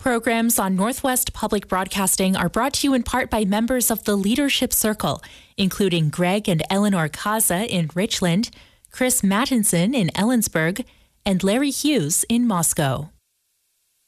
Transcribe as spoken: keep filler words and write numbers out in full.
programs on Northwest Public Broadcasting are brought to you in part by members of the Leadership Circle, including Greg and Eleanor Kaza in Richland, Chris Mattinson in Ellensburg, and Larry Hughes in Moscow.